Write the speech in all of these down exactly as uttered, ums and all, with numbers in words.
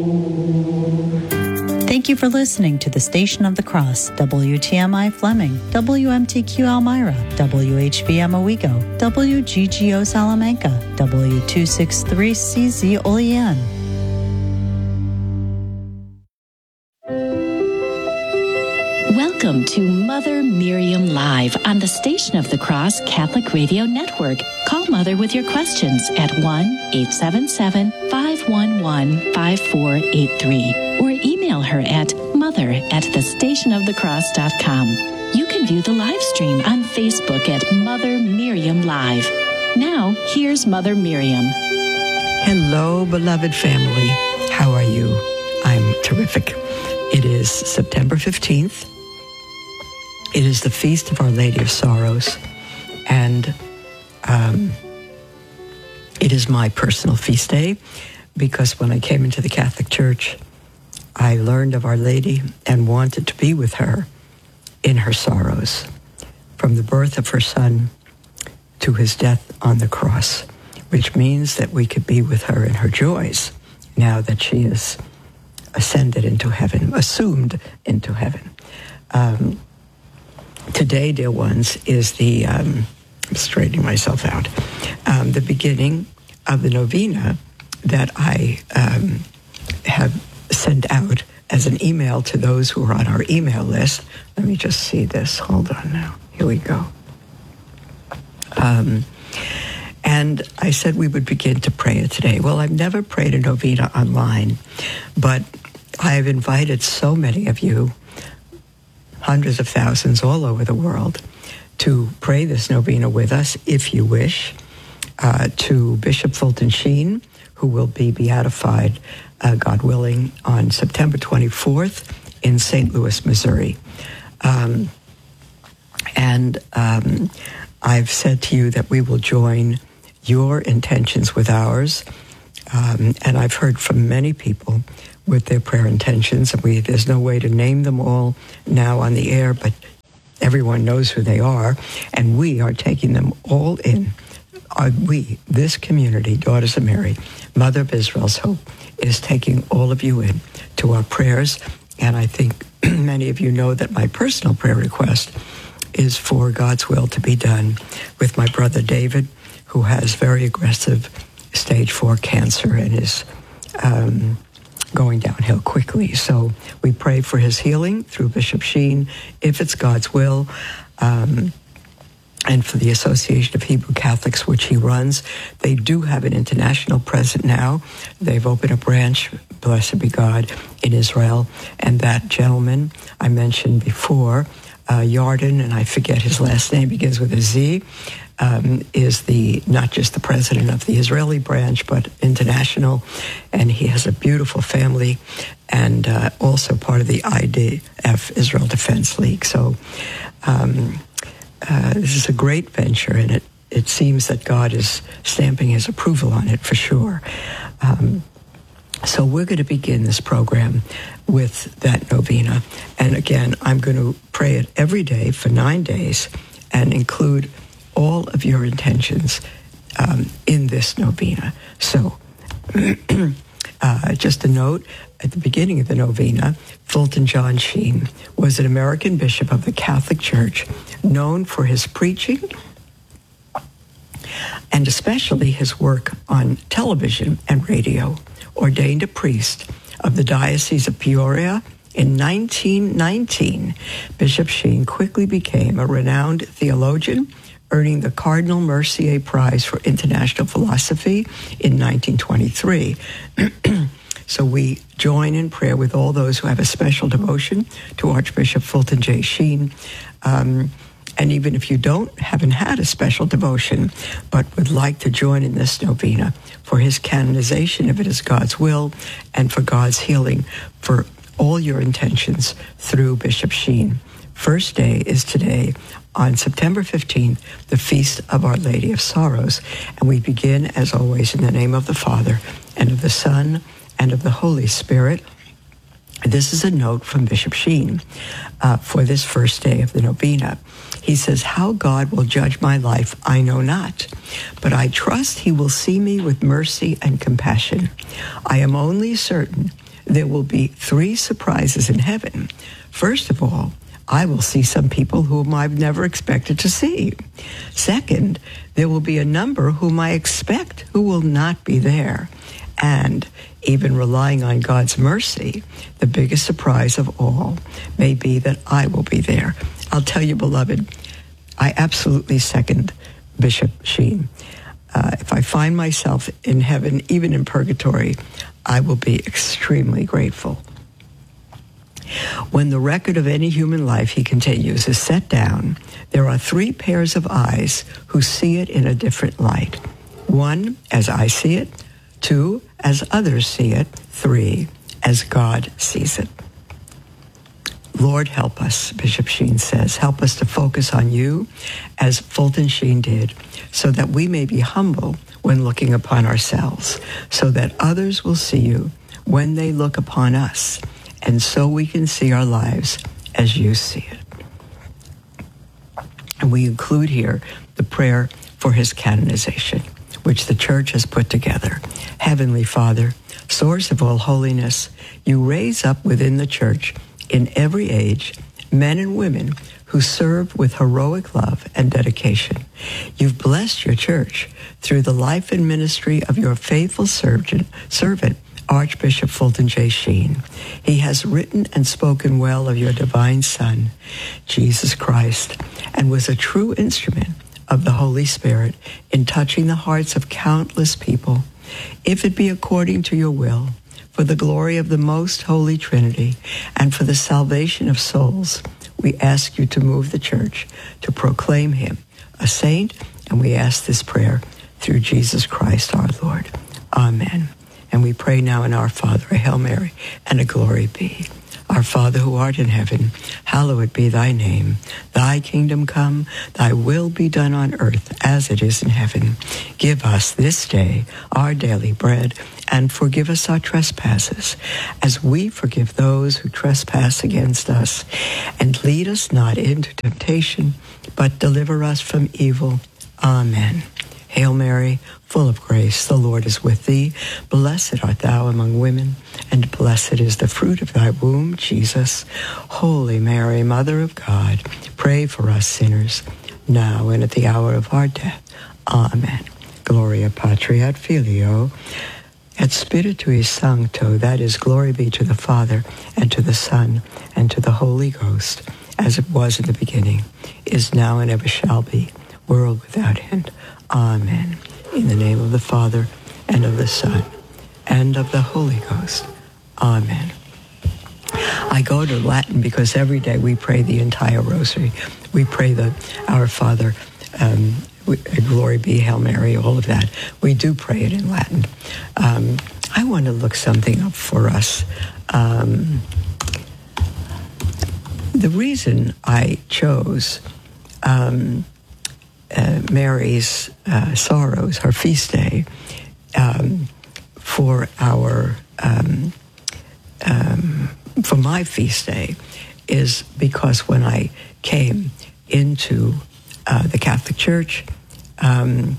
Thank you for listening to the Station of the Cross, W T M I Fleming, W M T Q Elmira, W H B M Owego, W G G O Salamanca, W two sixty-three C Z Olean. Welcome to Mother Miriam Live on the Station of the Cross Catholic Radio Network. Call Mother with your questions at one eight seven seven, five one one, five four eight three or email her at mother at the station of the cross dot com. You can view the live stream on Facebook at Mother Miriam Live. Now, here's Mother Miriam. Hello, beloved family. How are you? I'm terrific. It is September fifteenth. It is the Feast of Our Lady of Sorrows, and um, it is my personal feast day because when I came into the Catholic Church, I learned of Our Lady and wanted to be with her in her sorrows, from the birth of her Son to his death on the cross, which means that we could be with her in her joys now that she is ascended into heaven, assumed into heaven. Um, Today, dear ones, is the, um, I'm straightening myself out, um, the beginning of the novena that I um, have sent out as an email to those who are on our email list. Let me just see this. Hold on now. Here we go. Um, and I said we would begin to pray it today. Well, I've never prayed a novena online, but I have invited so many of you, hundreds of thousands all over the world, to pray this novena with us, if you wish, uh, to Bishop Fulton Sheen, who will be beatified, uh, God willing, on September twenty-fourth in Saint Louis, Missouri. Um, and um, I've said to you that we will join your intentions with ours, um, and I've heard from many people with their prayer intentions, and we, there's no way to name them all now on the air, but everyone knows who they are, and we are taking them all in. Uh, we, this community, Daughters of Mary, Mother of Israel's Hope, is taking all of you in to our prayers, and I think many of you know that my personal prayer request is for God's will to be done with my brother David, who has very aggressive stage four cancer and is um, going downhill quickly. So we pray for his healing through Bishop Sheen, if it's God's will, um, and for the Association of Hebrew Catholics, which he runs. They do have an international presence now. They've opened a branch, blessed be God, in Israel. And that gentleman I mentioned before, uh, Yarden, and I forget his last name, begins with a Z, Um, is the not just the president of the Israeli branch, but international, and he has a beautiful family, and uh, also part of the I D F, Israel Defense League. So um, uh, this is a great venture, and it, it seems that God is stamping his approval on it for sure. Um, so we're going to begin this program with that novena, and again, I'm going to pray it every day for nine days and include all of your intentions um, in this novena. So, uh, just a note, at the beginning of the novena, Fulton John Sheen was an American bishop of the Catholic Church, known for his preaching and especially his work on television and radio. Ordained a priest of the Diocese of Peoria in nineteen nineteen, Bishop Sheen quickly became a renowned theologian, earning the Cardinal Mercier Prize for International Philosophy in nineteen twenty-three. So we join in prayer with all those who have a special devotion to Archbishop Fulton J. Sheen. Um, and even if you don't, haven't had a special devotion, but would like to join in this novena for his canonization, if it is God's will, and for God's healing for all your intentions through Bishop Sheen. First day is today, on September fifteenth, the Feast of Our Lady of Sorrows. And we begin, as always, in the name of the Father, and of the Son, and of the Holy Spirit. This is a note from Bishop Sheen uh, for this first day of the novena. He says, "How God will judge my life, I know not, but I trust he will see me with mercy and compassion. I am only certain there will be three surprises in heaven. First of all, I will see some people whom I've never expected to see. Second, there will be a number whom I expect who will not be there. And even relying on God's mercy, the biggest surprise of all may be that I will be there. I'll tell you, beloved, I absolutely second Bishop Sheen. Uh, if I find myself in heaven, even in purgatory, I will be extremely grateful. When the record of any human life, he continues, is set down, there are three pairs of eyes who see it in a different light. One, as I see it. Two, as others see it. Three, as God sees it. Lord, help us, Bishop Sheen says. Help us to focus on you as Fulton Sheen did, so that we may be humble when looking upon ourselves, so that others will see you when they look upon us, and so we can see our lives as you see it. And we include here the prayer for his canonization, which the Church has put together. Heavenly Father, source of all holiness, you raise up within the Church in every age men and women who serve with heroic love and dedication. You've blessed your Church through the life and ministry of your faithful servant, servant Archbishop Fulton J. Sheen. He has written and spoken well of your divine Son, Jesus Christ, and was a true instrument of the Holy Spirit in touching the hearts of countless people. If it be according to your will, for the glory of the most holy Trinity, and for the salvation of souls, we ask you to move the Church to proclaim him a saint, and we ask this prayer through Jesus Christ our Lord. Amen. And we pray now in our Father, a Hail Mary, and a Glory be. Our Father who art in heaven, hallowed be thy name. Thy kingdom come, thy will be done on earth as it is in heaven. Give us this day our daily bread, and forgive us our trespasses, as we forgive those who trespass against us. And lead us not into temptation, but deliver us from evil. Amen. Hail Mary, full of grace, the Lord is with thee. Blessed art thou among women, and blessed is the fruit of thy womb, Jesus. Holy Mary, Mother of God, pray for us sinners, now and at the hour of our death. Amen. Gloria Patri et Filio, et Spiritui Sancto, that is, glory be to the Father, and to the Son, and to the Holy Ghost, as it was in the beginning, is now, and ever shall be, world without end. Amen. In the name of the Father, and of the Son, and of the Holy Ghost. Amen. I go to Latin because every day we pray the entire rosary. We pray the Our Father, um, we, Glory be, Hail Mary, all of that. We do pray it in Latin. Um, I want to look something up for us. Um, the reason I chose um, uh, Mary's uh, Sorrows, her feast day, um, for our um, um, for my feast day is because when I came into uh, the Catholic Church, um,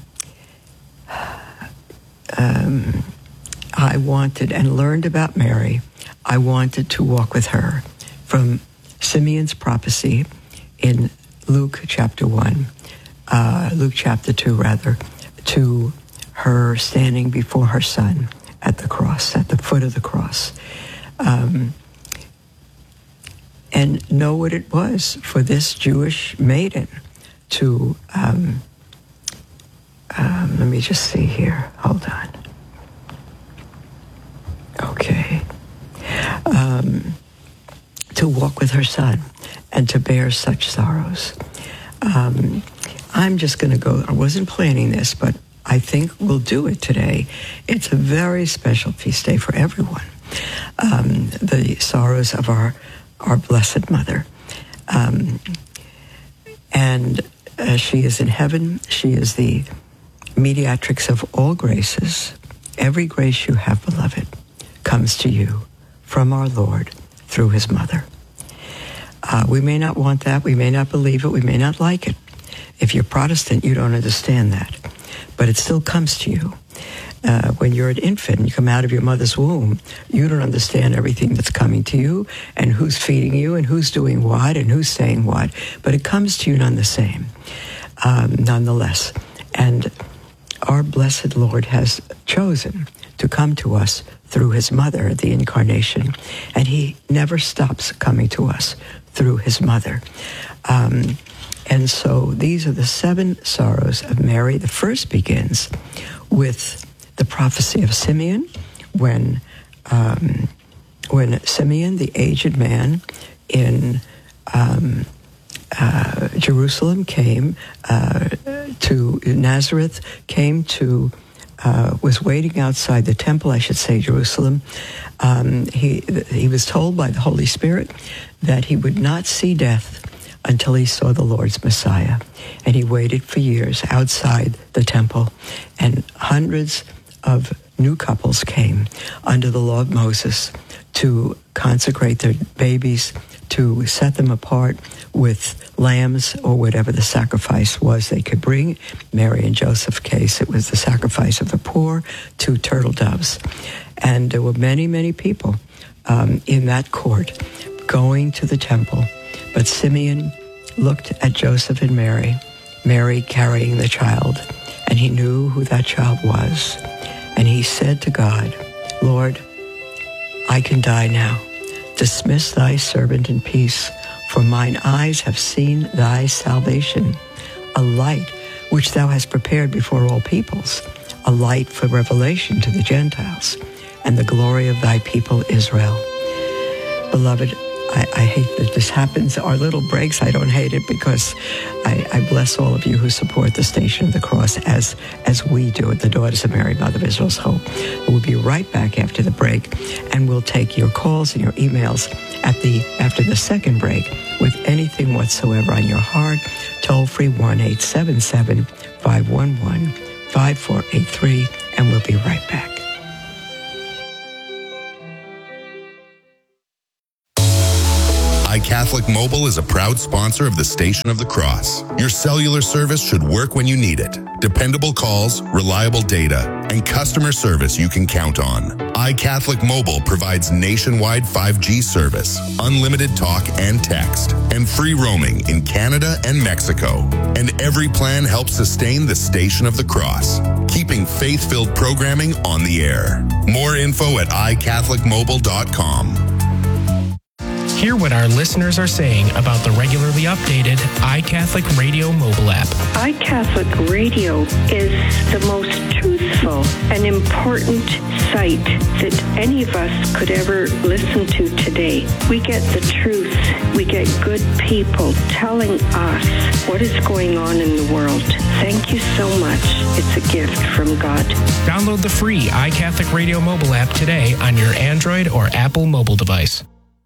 um, I wanted and learned about Mary. I wanted to walk with her from Simeon's prophecy in Luke chapter one, uh, Luke chapter two, rather, to her standing before her son at the cross, at the foot of the cross. Um, and know what it was for this Jewish maiden to, um, um, let me just see here, hold on. Okay. Um, to walk with her son and to bear such sorrows. Um, I'm just going to go, I wasn't planning this, but I think we'll do it today. It's a very special feast day for everyone. Um, the sorrows of our, our Blessed Mother. Um, and uh, she is in heaven. She is the mediatrix of all graces. Every grace you have, beloved, comes to you from our Lord through his mother. Uh, we may not want that. We may not believe it. We may not like it. If you're Protestant, you don't understand that. But it still comes to you. Uh, when you're an infant and you come out of your mother's womb, you don't understand everything that's coming to you and who's feeding you and who's doing what and who's saying what, but it comes to you none the same, um, nonetheless. And our blessed Lord has chosen to come to us through his mother, the Incarnation, and he never stops coming to us through his mother. Um, and so these are the seven sorrows of Mary. The first begins with the prophecy of Simeon, when um, when Simeon, the aged man in um, uh, Jerusalem, came uh, to Nazareth, came to uh, was waiting outside the temple, I should say, Jerusalem. Um, he he was told by the Holy Spirit that he would not see death until he saw the Lord's Messiah, and he waited for years outside the temple, and hundreds of new couples came under the law of Moses to consecrate their babies, to set them apart with lambs or whatever the sacrifice was they could bring. Mary and Joseph's case, it was the sacrifice of the poor, two turtle doves. And there were many, many people um, in that court going to the temple. But Simeon looked at Joseph and Mary, Mary carrying the child, and he knew who that child was. And he said to God, Lord, I can die now. Dismiss thy servant in peace, for mine eyes have seen thy salvation, a light which thou hast prepared before all peoples, a light for revelation to the Gentiles, and the glory of thy people Israel. Beloved, I, I hate that this happens. Our little breaks, I don't hate it, because I, I bless all of you who support the Station of the Cross as as we do at the Daughters of Mary, Mother of Israel's Hope. We'll be right back after the break, and we'll take your calls and your emails at the after the second break with anything whatsoever on your heart. Toll free one eight seven seven, five one one, five four eight three, and we'll be right back. iCatholic Mobile is a proud sponsor of the Station of the Cross. Your cellular service should work when you need it. Dependable calls, reliable data, and customer service you can count on. iCatholic Mobile provides nationwide five G service, unlimited talk and text, and free roaming in Canada and Mexico. And every plan helps sustain the Station of the Cross, keeping faith-filled programming on the air. More info at i catholic mobile dot com. Hear what our listeners are saying about the regularly updated iCatholic Radio mobile app. iCatholic Radio is the most truthful and important site that any of us could ever listen to today. We get the truth. We get good people telling us what is going on in the world. Thank you so much. It's a gift from God. Download the free iCatholic Radio mobile app today on your Android or Apple mobile device.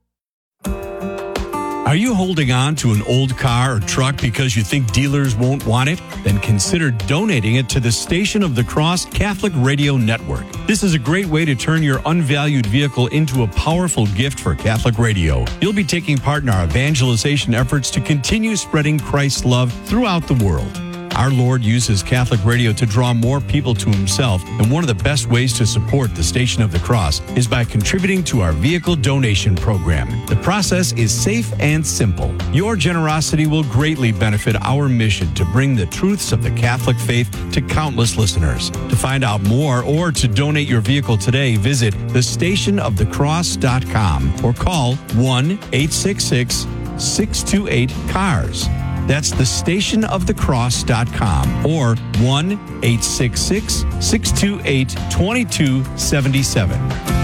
Are you holding on to an old car or truck because you think dealers won't want it? Then consider donating it to the Station of the Cross Catholic Radio Network. This is a great way to turn your unvalued vehicle into a powerful gift for Catholic Radio. You'll be taking part in our evangelization efforts to continue spreading Christ's love throughout the world. Our Lord uses Catholic Radio to draw more people to himself, and one of the best ways to support the Station of the Cross is by contributing to our vehicle donation program. The process is safe and simple. Your generosity will greatly benefit our mission to bring the truths of the Catholic faith to countless listeners. To find out more or to donate your vehicle today, visit the station of the cross dot com or call one eight six six, six two eight, C A R S. That's the station of the cross dot com or one eight six six, six two eight, two two seven seven.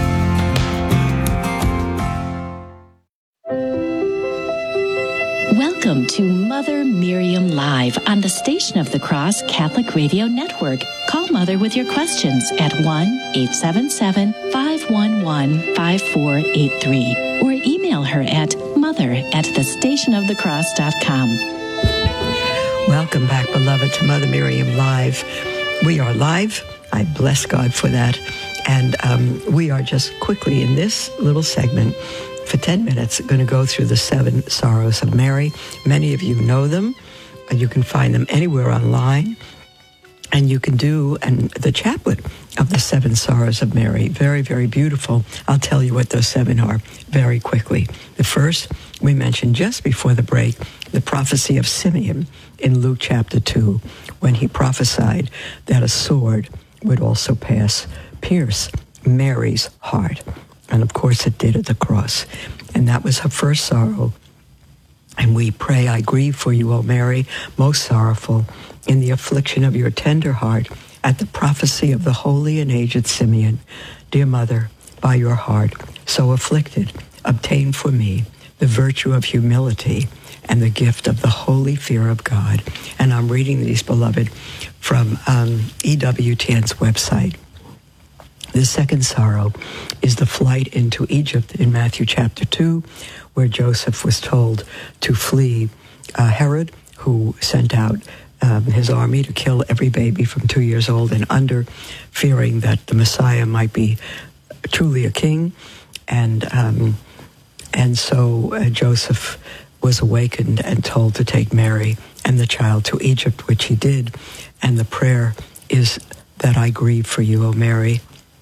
Welcome to Mother Miriam Live on the Station of the Cross Catholic Radio Network. Call Mother with your questions at one eight seven seven, five one one, five four eight three or email her at mother at the station of the cross dot com. Welcome back, beloved, to Mother Miriam Live. We are live. I bless God for that. And um, we are just quickly in this little segment for ten minutes going to go through the seven sorrows of Mary. Many of you know them. You can find them anywhere online. And you can do, and the chaplet of the seven sorrows of Mary. Very, very beautiful. I'll tell you what those seven are very quickly. The first, we mentioned just before the break, the prophecy of Simeon in Luke chapter two, when he prophesied that a sword would also pass, pierce Mary's heart. And of course it did at the cross. And that was her first sorrow. And we pray, I grieve for you, O Mary, most sorrowful, in the affliction of your tender heart, at the prophecy of the holy and aged Simeon. Dear Mother, by your heart, so afflicted, obtain for me the virtue of humility and the gift of the holy fear of God. And I'm reading these, beloved, from um, E W T N's website. The second sorrow is the flight into Egypt in Matthew chapter two, where Joseph was told to flee uh, Herod, who sent out um, his army to kill every baby from two years old and under, fearing that the Messiah might be truly a king. And um, and so uh, Joseph was awakened and told to take Mary and the child to Egypt, which he did. And the prayer is that I grieve for you, O Mary.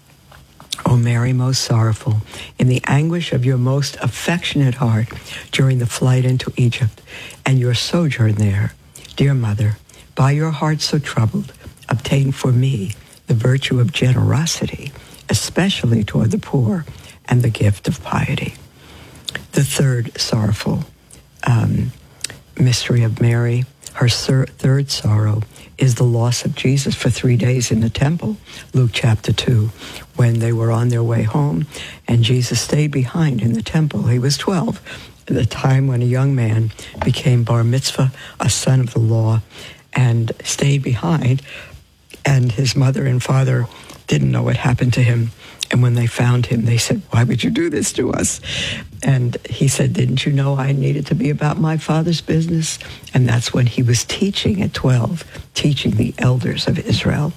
O Mary, most sorrowful, in the anguish of your most affectionate heart during the flight into Egypt and your sojourn there, dear Mother, by your heart so troubled, obtain for me the virtue of generosity, especially toward the poor, and the gift of piety. The third sorrowful um, mystery of Mary, her sur- third sorrow, is the loss of Jesus for three days in the temple, Luke chapter two, when they were on their way home, and Jesus stayed behind in the temple. He was twelve at the time when a young man became bar mitzvah, a son of the law, and stayed behind, and his mother and father didn't know what happened to him. And when they found him, they said, why would you do this to us? And he said, didn't you know I needed to be about my Father's business? And that's when he was teaching at twelve, teaching the elders of Israel.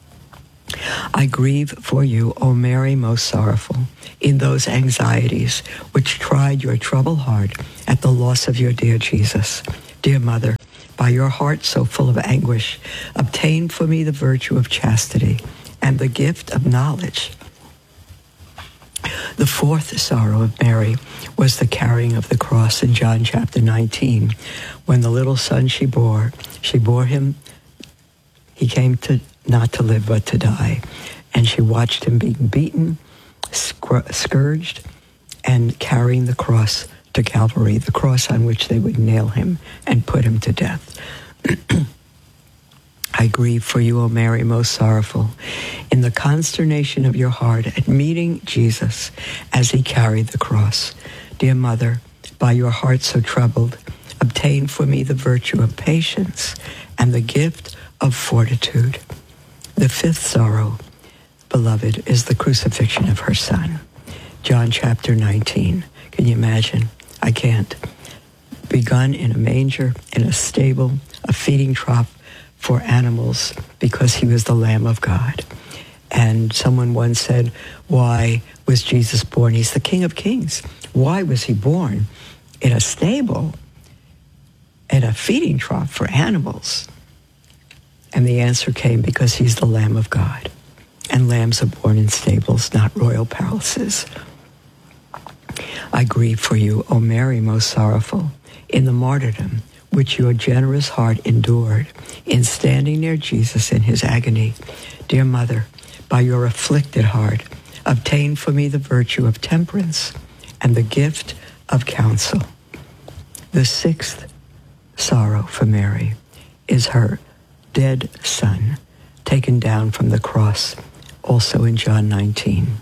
I grieve for you, O Mary, most sorrowful, in those anxieties which tried your troubled heart at the loss of your dear Jesus. Dear Mother, by your heart so full of anguish, obtain for me the virtue of chastity and the gift of knowledge. The fourth sorrow of Mary was the carrying of the cross in John chapter nineteen. When the little son she bore, she bore him, he came to not to live but to die. And she watched him being beaten, scr- scourged, and carrying the cross to Calvary, the cross on which they would nail him and put him to death. I grieve for you, O Mary, most sorrowful, in the consternation of your heart at meeting Jesus as he carried the cross. Dear Mother, by your heart so troubled, obtain for me the virtue of patience and the gift of fortitude. The fifth sorrow, beloved, is the crucifixion of her son. John chapter nineteen. Can you imagine? I can't. Begun in a manger, in a stable, a feeding trough for animals, because he was the Lamb of God. And someone once said, why was Jesus born? He's the King of Kings. Why was he born in a stable, in a feeding trough for animals? And the answer came, because he's the Lamb of God. And lambs are born in stables, not royal palaces. I grieve for you, O Mary, most sorrowful, in the martyrdom which your generous heart endured in standing near Jesus in his agony. Dear Mother, by your afflicted heart, obtain for me the virtue of temperance and the gift of counsel. The sixth sorrow for Mary is her dead son, taken down from the cross, also in John nineteen.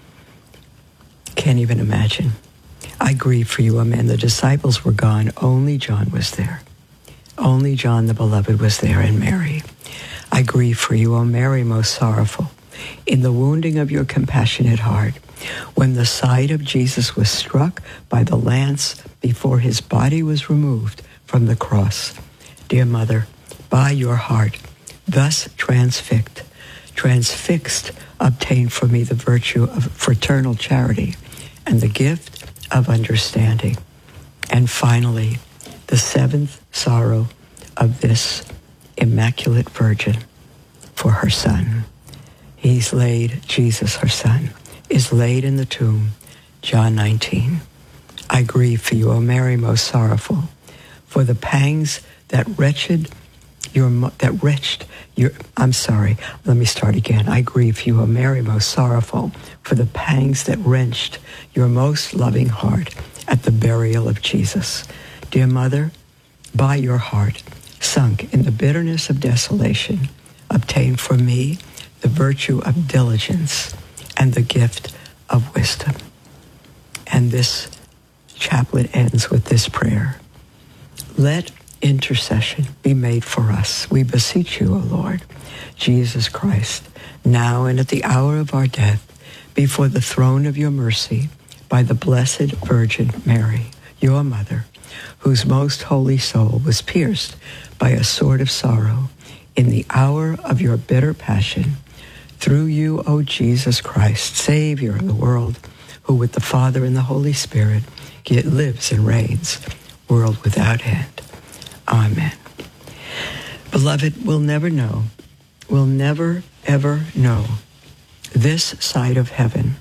Can't even imagine. I grieve for you, amen. The disciples were gone. Only John was there. Only John the Beloved was there, and Mary. I grieve for you, O Mary, most sorrowful, in the wounding of your compassionate heart, when the side of Jesus was struck by the lance before his body was removed from the cross. Dear Mother, by your heart, thus transfixed, transfixed, obtain for me the virtue of fraternal charity and the gift of understanding. And finally, the seventh sorrow of this Immaculate Virgin for her son. He's laid, Jesus, her son, is laid in the tomb. John nineteen. I grieve for you, O Mary, most sorrowful, for the pangs that wretched your that wretched your I'm sorry, let me start again. I grieve for you, O Mary, most sorrowful, for the pangs that wrenched your most loving heart at the burial of Jesus. Dear Mother, by your heart, sunk in the bitterness of desolation, obtain for me the virtue of diligence and the gift of wisdom. And this chaplet ends with this prayer. Let intercession be made for us. We beseech you, O Lord, Jesus Christ, now and at the hour of our death, before the throne of your mercy, by the Blessed Virgin Mary, your mother, whose most holy soul was pierced by a sword of sorrow in the hour of your bitter passion. Through you, O Jesus Christ, Savior of the world, who with the Father and the Holy Spirit lives and reigns, world without end. Amen. Beloved, we'll never know, we'll never, ever know this side of heaven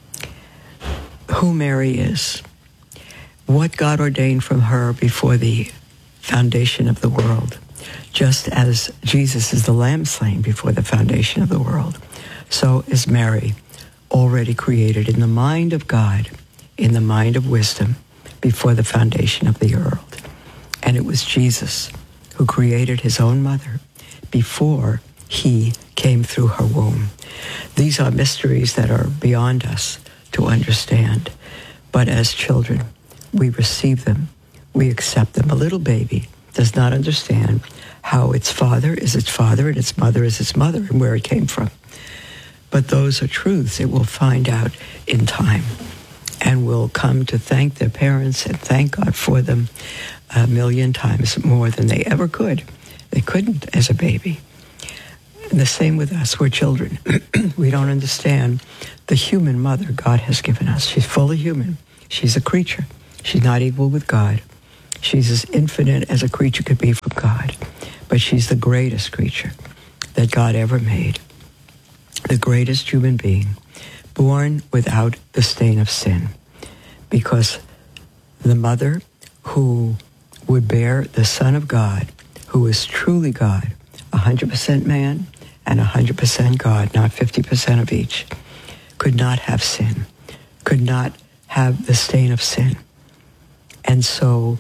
who Mary is, what God ordained from her before the foundation of the world. Just as Jesus is the lamb slain before the foundation of the world, so is Mary already created in the mind of God, in the mind of wisdom, before the foundation of the world. And it was Jesus who created his own mother before he came through her womb. These are mysteries that are beyond us to understand. But as children, we receive them. We accept them. A little baby does not understand how its father is its father and its mother is its mother and where it came from. But those are truths it will find out in time and will come to thank their parents and thank God for them a million times more than they ever could. They couldn't as a baby. And the same with us. We're children. We don't understand the human mother God has given us. She's fully human. She's a creature. She's not equal with God. She's as infinite as a creature could be from God. But she's the greatest creature that God ever made. The greatest human being, born without the stain of sin. Because the mother who would bear the Son of God, who is truly God, one hundred percent man and one hundred percent God, not fifty percent of each, could not have sin, could not have the stain of sin. And so,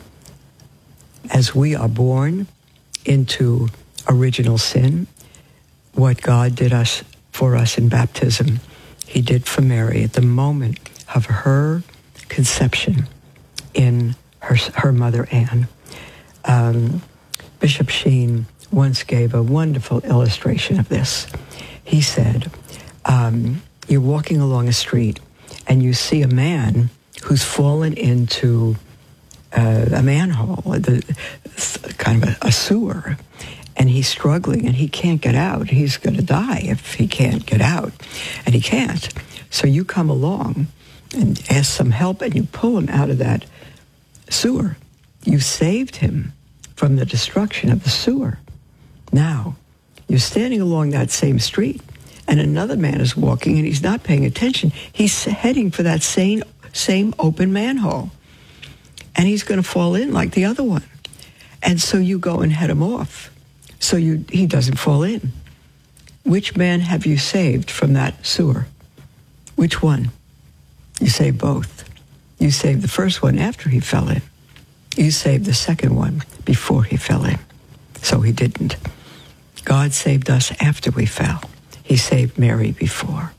as we are born into original sin, what God did us for us in baptism, he did for Mary at the moment of her conception in her, her mother Anne. Um, Bishop Sheen once gave a wonderful illustration of this. He said, um, you're walking along a street and you see a man who's fallen into uh, a manhole, the, kind of a, a sewer, and he's struggling and he can't get out. He's going to die if he can't get out, and he can't. So you come along and ask some help and you pull him out of that sewer. You saved him from the destruction of the sewer. Now, you're standing along that same street, and another man is walking, and he's not paying attention. He's heading for that same, same open manhole, and he's going to fall in like the other one. And so you go and head him off, so you he doesn't fall in. Which man have you saved from that sewer? Which one? You saved both. You saved the first one after he fell in. You saved the second one before he fell in. So he didn't. God saved us after we fell. He saved Mary before.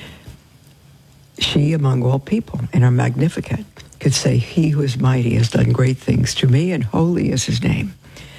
She, among all people, in her Magnificat, could say, he who is mighty has done great things to me, and holy is his name.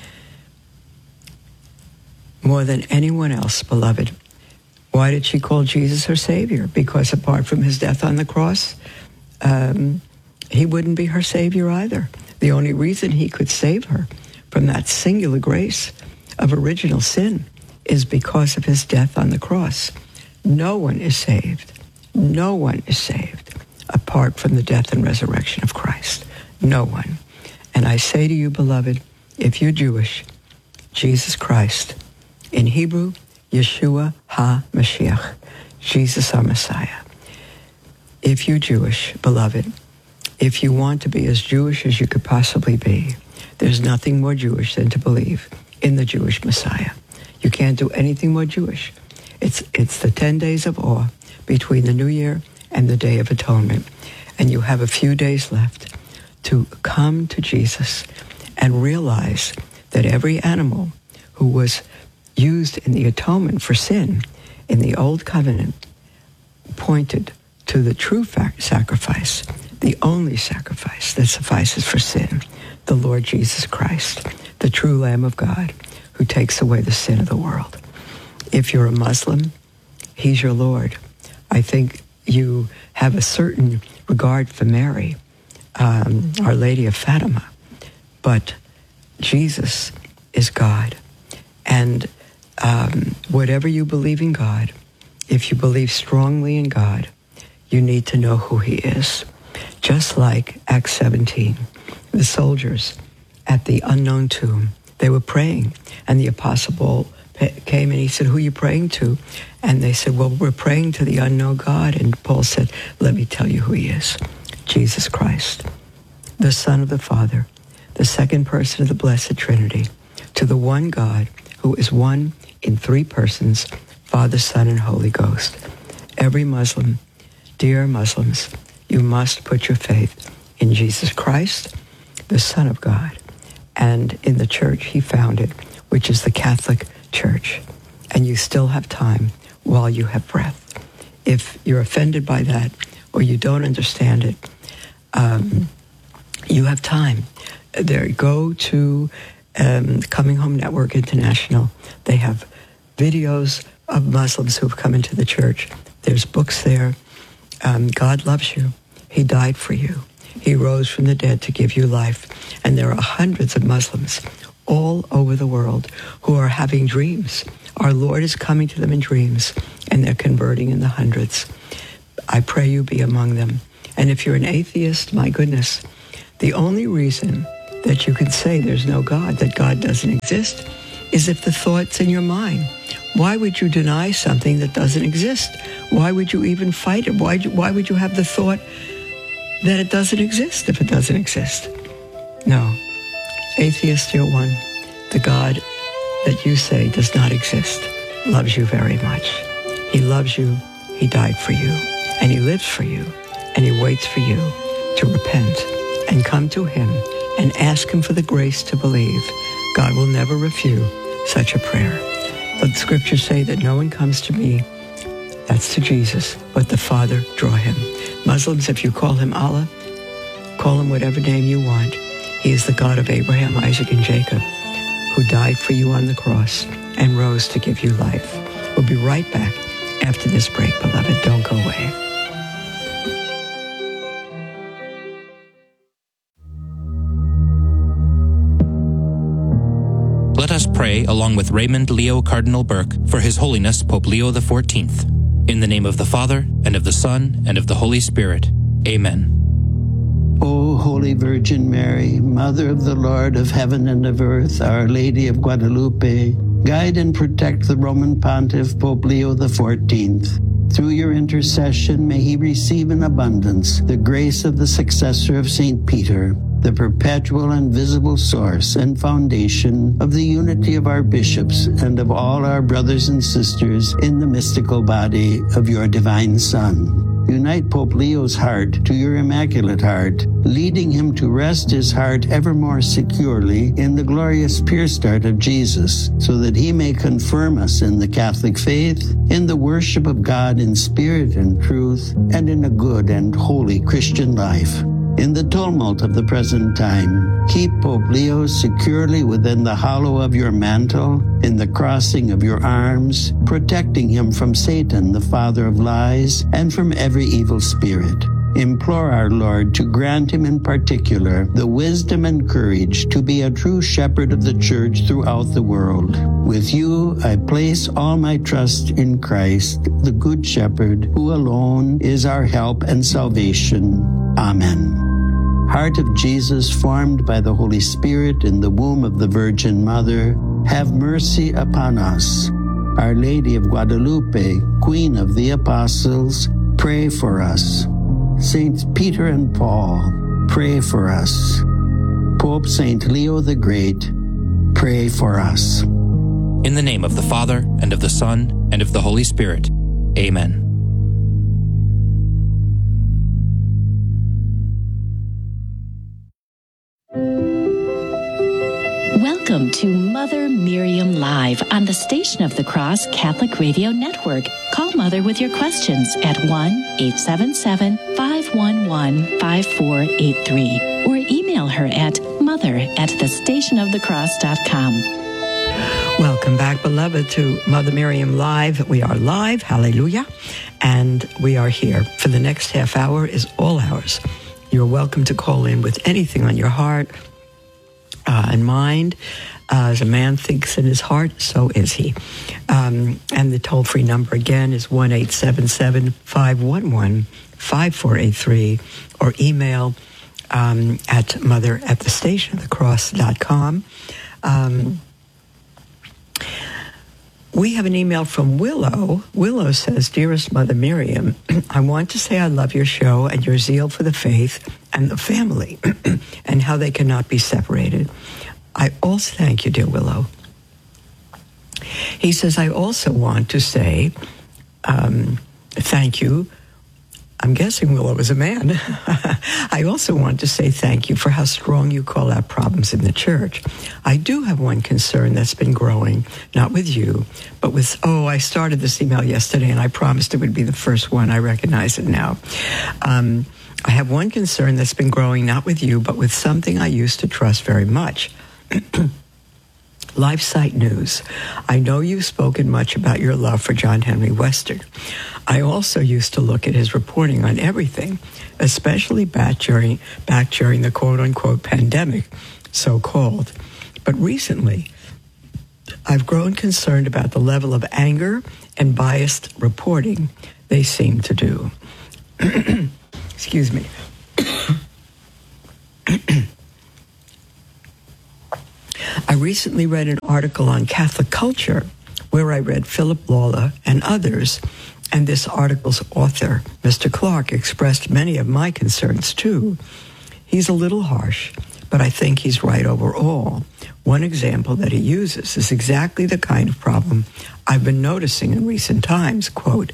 More than anyone else, beloved. Why did she call Jesus her Savior? Because apart from his death on the cross, um, he wouldn't be her Savior either. The only reason he could save her from that singular grace of original sin is because of his death on the cross. No one is saved. No one is saved apart from the death and resurrection of Christ. No one. And I say to you, beloved, if you're Jewish, Jesus Christ, in Hebrew, Yeshua HaMashiach, Jesus our Messiah. If you're Jewish, beloved, if you want to be as Jewish as you could possibly be, there's nothing more Jewish than to believe in the Jewish Messiah. You can't do anything more Jewish. It's it's the ten days of awe between the New Year and the Day of Atonement. And you have a few days left to come to Jesus and realize that every animal who was used in the atonement for sin in the Old Covenant pointed to the true fact sacrifice, the only sacrifice that suffices for sin, the Lord Jesus Christ, the true Lamb of God, who takes away the sin of the world. If you're a Muslim, he's your Lord. I think you have a certain regard for Mary, um, Our Lady of Fatima, but Jesus is God. And um, whatever you believe in God, if you believe strongly in God, you need to know who he is. Just like Acts seventeen, the soldiers at the unknown tomb, they were praying, and the apostle Paul came and he said, who are you praying to? And they said, well, we're praying to the unknown God. And Paul said, let me tell you who he is. Jesus Christ, the Son of the Father, the second person of the Blessed Trinity, to the one God who is one in three persons, Father, Son, and Holy Ghost. Every Muslim, dear Muslims, you must put your faith in Jesus Christ, the Son of God, and in the church he founded, which is the Catholic Church. And you still have time while you have breath. If you're offended by that or you don't understand it, um, you have time. There, go to um, Coming Home Network International. They have videos of Muslims who have come into the church. There's books there. Um, God loves you. He died for you. He rose from the dead to give you life. And there are hundreds of Muslims all over the world who are having dreams. Our Lord is coming to them in dreams, and they're converting in the hundreds. I pray you be among them. And if you're an atheist, my goodness, the only reason that you can say there's no God, that God doesn't exist, is if the thought's in your mind. Why would you deny something that doesn't exist? Why would you even fight it? Why, why would you have the thought that it doesn't exist if it doesn't exist? No. Atheist, dear one, the God that you say does not exist loves you very much. He loves you, he died for you, and he lives for you, and he waits for you to repent and come to him and ask him for the grace to believe. God will never refuse such a prayer. The scriptures say that no one comes to me, that's to Jesus, but the Father draw him. Muslims, if you call him Allah, call him whatever name you want. He is the God of Abraham, Isaac, and Jacob, who died for you on the cross and rose to give you life. We'll be right back after this break, beloved. Don't go away. Let us pray along with Raymond Leo Cardinal Burke for His Holiness Pope Leo the fourteenth. In the name of the Father, and of the Son, and of the Holy Spirit. Amen. O Holy Virgin Mary, Mother of the Lord of heaven and of earth, Our Lady of Guadalupe, guide and protect the Roman Pontiff Pope Leo the fourteenth. Through your intercession, may he receive in abundance the grace of the successor of Saint Peter, the perpetual and visible source and foundation of the unity of our bishops and of all our brothers and sisters in the mystical body of your divine Son. Unite Pope Leo's heart to your Immaculate Heart, leading him to rest his heart ever more securely in the glorious pierced heart of Jesus, so that he may confirm us in the Catholic faith, in the worship of God in spirit and truth, and in a good and holy Christian life. In the tumult of the present time, keep Pope Leo securely within the hollow of your mantle, in the crossing of your arms, protecting him from Satan, the father of lies, and from every evil spirit. Implore our Lord to grant him in particular the wisdom and courage to be a true shepherd of the church throughout the world. With you, I place all my trust in Christ, the Good Shepherd, who alone is our help and salvation. Amen. Heart of Jesus, formed by the Holy Spirit in the womb of the Virgin Mother, have mercy upon us. Our Lady of Guadalupe, Queen of the Apostles, pray for us. Saints Peter and Paul, pray for us. Pope Saint Leo the Great, pray for us. In the name of the Father, and of the Son, and of the Holy Spirit. Amen. Welcome to Mother Miriam Live on the Station of the Cross Catholic Radio Network. Call Mother with your questions at one eight seven seven, five one one, five four eight three or email her at mother at the station of the cross dot com. Welcome back, beloved, to Mother Miriam Live. We are live, hallelujah, and we are here. For the next half hour is all ours. You're welcome to call in with anything on your heart uh, and mind. Uh, as a man thinks in his heart, so is he. Um, and the toll-free number again is one eight seven seven, five one one, five four eight three or email um, at mother at the station of the cross dot com. Um, we have an email from Willow. Willow says, Dearest Mother Miriam, I want to say I love your show and your zeal for the faith and the family and how they cannot be separated. I also thank you, dear Willow. He says, I also want to say um, thank you. I'm guessing Willow is a man. I also want to say thank you for how strong you call out problems in the church. I do have one concern that's been growing, not with you, but with, oh, I started this email yesterday and I promised it would be the first one. I recognize it now. Um, I have one concern that's been growing, not with you, but with something I used to trust very much. LifeSite News. I know you've spoken much about your love for John Henry Western. I also used to look at his reporting on everything, especially back during, back during the quote-unquote pandemic, so-called. But recently, I've grown concerned about the level of anger and biased reporting they seem to do. Excuse me. I recently read an article on Catholic culture where I read Philip Lawler and others, and this article's author, Mister Clark, expressed many of my concerns too. He's a little harsh, but I think he's right overall. One example that he uses is exactly the kind of problem I've been noticing in recent times. Quote,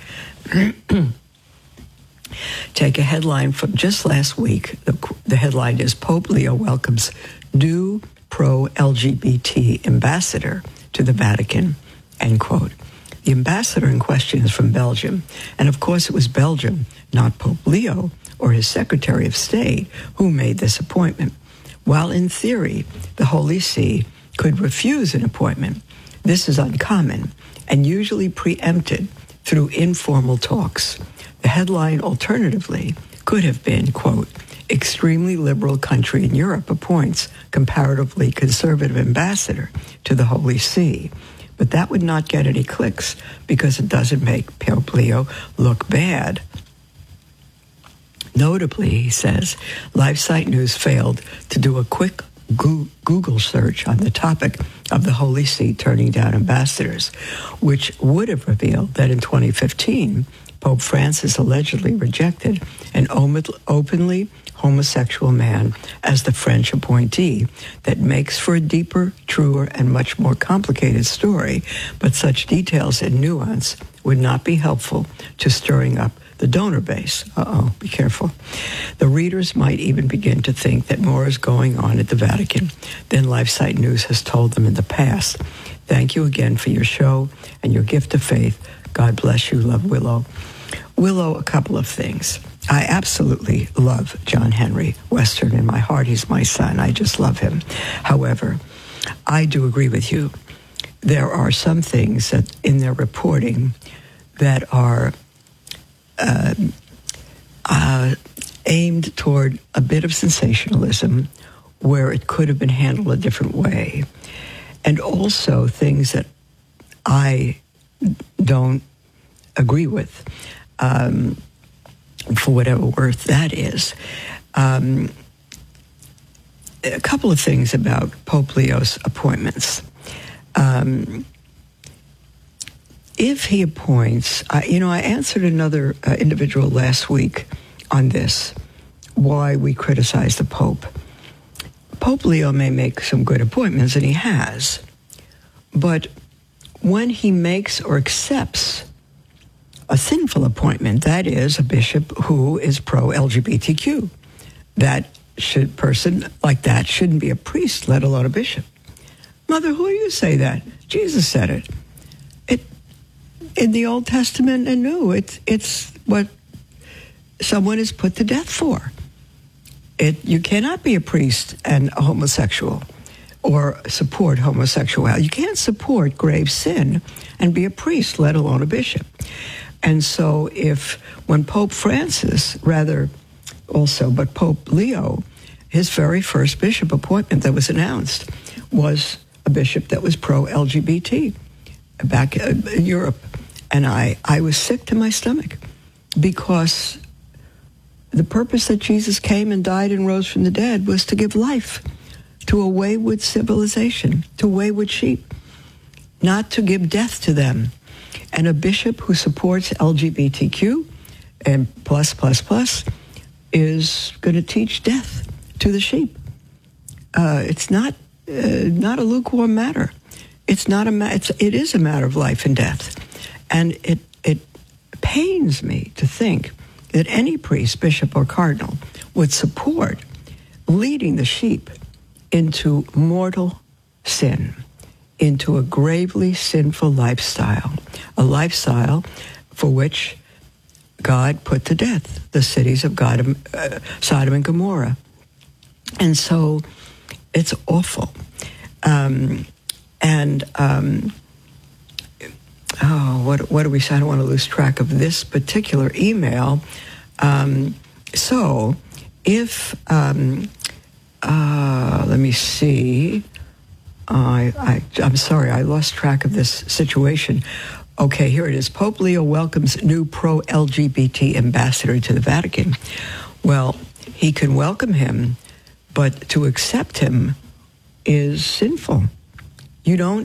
take a headline from just last week. The, the headline is, Pope Leo welcomes new pro-L G B T ambassador to the Vatican, end quote. The ambassador in question is from Belgium, and of course it was Belgium, not Pope Leo or his Secretary of State, who made this appointment. While in theory, the Holy See could refuse an appointment, this is uncommon and usually preempted through informal talks. The headline, alternatively, could have been, quote, extremely liberal country in Europe appoints comparatively conservative ambassador to the Holy See. But that would not get any clicks because it doesn't make Pope Leo look bad. Notably, he says, LifeSite News failed to do a quick Google search on the topic of the Holy See turning down ambassadors, which would have revealed that in twenty fifteen, Pope Francis allegedly rejected an openly homosexual man as the French appointee. That makes for a deeper, truer, and much more complicated story, but such details and nuance would not be helpful to stirring up the donor base. Uh-oh, be careful. The readers might even begin to think that more is going on at the Vatican than LifeSite News has told them in the past. Thank you again for your show and your gift of faith. God bless you. Love, Willow. Willow, a couple of things. I absolutely love John Henry Western in my heart. He's my son. I just love him. However, I do agree with you. There are some things that in their reporting that are uh, uh, aimed toward a bit of sensationalism where it could have been handled a different way. And also things that I don't agree with. Um, for whatever worth that is. Um, a couple of things about Pope Leo's appointments. Um, if he appoints, uh, you know, I answered another uh, individual last week on this, why we criticize the Pope. Pope Leo may make some good appointments, and he has, but when he makes or accepts a sinful appointment, that is, a bishop who is pro-L G B T Q, that should, person like that shouldn't be a priest, let alone a bishop. Mother, who do you say that? Jesus said it. It in the Old Testament and New. It's it's what someone is put to death for. It you cannot be a priest and a homosexual or support homosexuality. You can't support grave sin and be a priest, let alone a bishop. And so if when Pope Francis, rather also, but Pope Leo, his very first bishop appointment that was announced was a bishop that was pro-L G B T back in Europe. And I, I was sick to my stomach because the purpose that Jesus came and died and rose from the dead was to give life to a wayward civilization, to wayward sheep, not to give death to them. And a bishop who supports L G B T Q and plus, plus, plus is going to teach death to the sheep. Uh, it's not uh, not a lukewarm matter. It's not a ma- it's, it is a matter of life and death. And it it pains me to think that any priest, bishop, or cardinal would support leading the sheep into mortal sin, into a gravely sinful lifestyle, a lifestyle for which God put to death the cities of God, uh, Sodom and Gomorrah. And so it's awful. Um, and, um, oh, what, what do we say? I don't want to lose track of this particular email. Um, so if, um, uh, let me see. I, I, I'm sorry, I lost track of this situation. Okay, here it is. Pope Leo welcomes new pro-L G B T ambassador to the Vatican. Well, he can welcome him, but to accept him is sinful. You don't